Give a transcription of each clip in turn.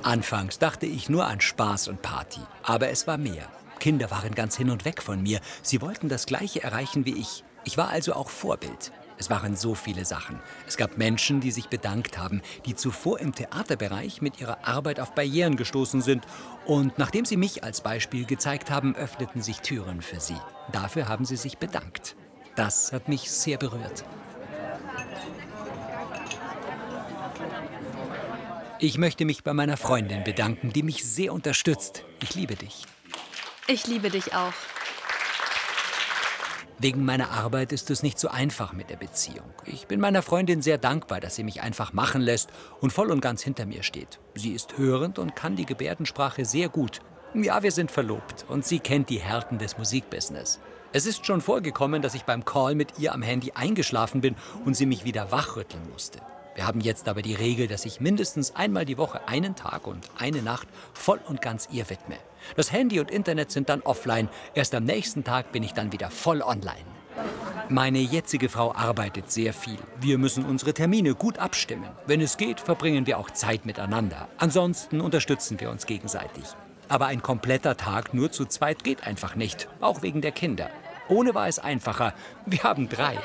Anfangs dachte ich nur an Spaß und Party. Aber es war mehr. Kinder waren ganz hin und weg von mir. Sie wollten das Gleiche erreichen wie ich. Ich war also auch Vorbild. Es waren so viele Sachen. Es gab Menschen, die sich bedankt haben, die zuvor im Theaterbereich mit ihrer Arbeit auf Barrieren gestoßen sind. Und nachdem sie mich als Beispiel gezeigt haben, öffneten sich Türen für sie. Dafür haben sie sich bedankt. Das hat mich sehr berührt. Ich möchte mich bei meiner Freundin bedanken, die mich sehr unterstützt. Ich liebe dich. Ich liebe dich auch. Wegen meiner Arbeit ist es nicht so einfach mit der Beziehung. Ich bin meiner Freundin sehr dankbar, dass sie mich einfach machen lässt und voll und ganz hinter mir steht. Sie ist hörend und kann die Gebärdensprache sehr gut. Ja, wir sind verlobt und sie kennt die Härten des Musikbusiness. Es ist schon vorgekommen, dass ich beim Call mit ihr am Handy eingeschlafen bin und sie mich wieder wachrütteln musste. Wir haben jetzt aber die Regel, dass ich mindestens einmal die Woche einen Tag und eine Nacht voll und ganz ihr widme. Das Handy und Internet sind dann offline. Erst am nächsten Tag bin ich dann wieder voll online. Meine jetzige Frau arbeitet sehr viel. Wir müssen unsere Termine gut abstimmen. Wenn es geht, verbringen wir auch Zeit miteinander. Ansonsten unterstützen wir uns gegenseitig. Aber ein kompletter Tag nur zu zweit geht einfach nicht, auch wegen der Kinder. Ohne war es einfacher. Wir haben 3.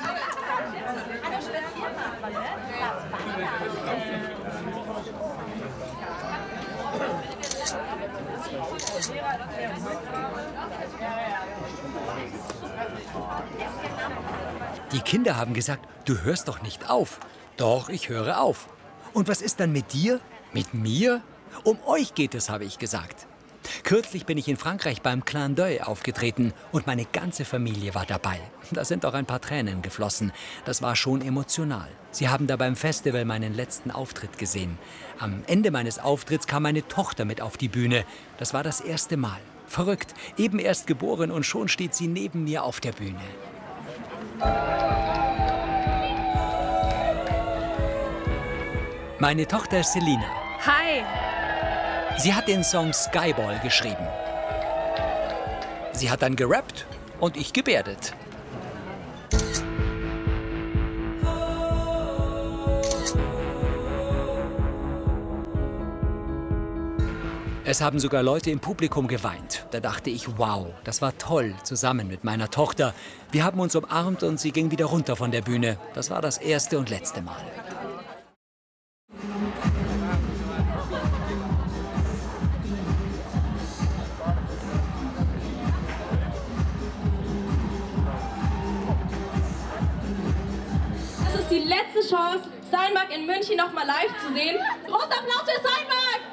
Die Kinder haben gesagt, du hörst doch nicht auf. Doch, ich höre auf. Und was ist dann mit dir? Mit mir? Um euch geht es, habe ich gesagt. Kürzlich bin ich in Frankreich beim Clin d'œil aufgetreten und meine ganze Familie war dabei. Da sind auch ein paar Tränen geflossen. Das war schon emotional. Sie haben da beim Festival meinen letzten Auftritt gesehen. Am Ende meines Auftritts kam meine Tochter mit auf die Bühne. Das war das erste Mal. Verrückt, eben erst geboren und schon steht sie neben mir auf der Bühne. Meine Tochter ist Selina. Hi. Sie hat den Song Skyball geschrieben. Sie hat dann gerappt und ich gebärdet. Es haben sogar Leute im Publikum geweint. Da dachte ich, wow, das war toll, zusammen mit meiner Tochter. Wir haben uns umarmt und sie ging wieder runter von der Bühne. Das war das erste und letzte Mal. Das ist die letzte Chance, Steinmark in München noch mal live zu sehen. Großer Applaus für Steinmark!